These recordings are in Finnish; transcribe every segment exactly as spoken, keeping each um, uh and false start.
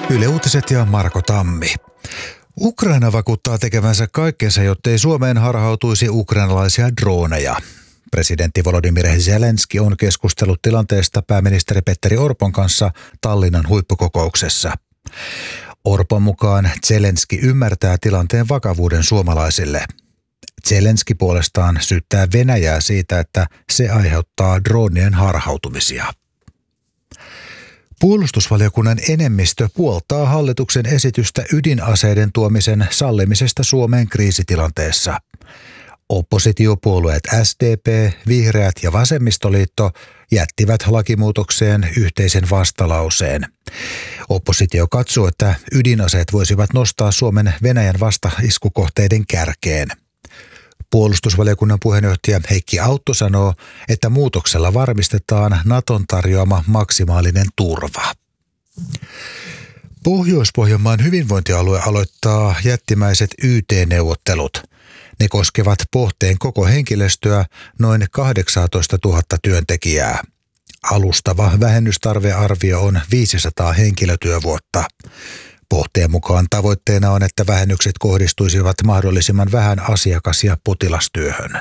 Yle Uutiset ja Marko Tammi. Ukraina vakuuttaa tekevänsä kaikkensa, jottei Suomeen harhautuisi ukrainalaisia droneja. Presidentti Volodymyr Zelenski on keskustellut tilanteesta pääministeri Petteri Orpon kanssa Tallinnan huippukokouksessa. Orpon mukaan Zelenski ymmärtää tilanteen vakavuuden suomalaisille. Zelenski puolestaan syyttää Venäjää siitä, että se aiheuttaa dronien harhautumisia. Puolustusvaliokunnan enemmistö puoltaa hallituksen esitystä ydinaseiden tuomisen sallimisesta Suomeen kriisitilanteessa. Oppositiopuolueet S D P, Vihreät ja Vasemmistoliitto jättivät lakimuutokseen yhteisen vastalauseen. Oppositio katsoo, että ydinaseet voisivat nostaa Suomen Venäjän vastaiskukohteiden kärkeen. Puolustusvaliokunnan puheenjohtaja Heikki Autto sanoo, että muutoksella varmistetaan Naton tarjoama maksimaalinen turva. Pohjois-Pohjanmaan hyvinvointialue aloittaa jättimäiset Y T-neuvottelut. Ne koskevat Pohteen koko henkilöstöä, noin kahdeksantoistatuhatta työntekijää. Alustava vähennystarvearvio on viisisataa henkilötyövuotta. Pohteen mukaan tavoitteena on, että vähennykset kohdistuisivat mahdollisimman vähän asiakas- ja potilastyöhön.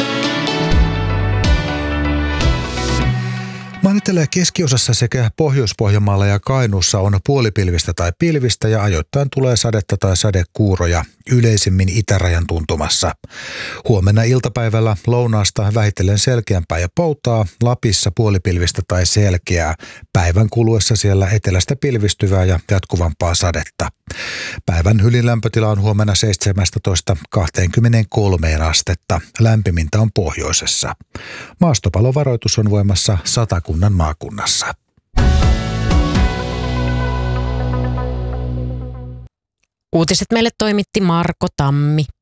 Maan etelä- ja keskiosassa sekä Pohjois-Pohjanmaalla ja Kainuussa on puolipilvistä tai pilvistä ja ajoittain tulee sadetta tai sadekuuroja, yleisimmin itärajan tuntumassa. Huomenna iltapäivällä lounaasta vähitellen selkeämpää ja poutaa, Lapissa puolipilvistä tai selkeää. Päivän kuluessa siellä etelästä pilvistyvää ja jatkuvampaa sadetta. Päivän ylilämpötila on huomenna seitsemästätoista kaksikymmentäkolme astetta. Lämpimintä on pohjoisessa. Maastopalovaroitus on voimassa Satakunnan maakunnassa. Uutiset meille toimitti Marko Tammi.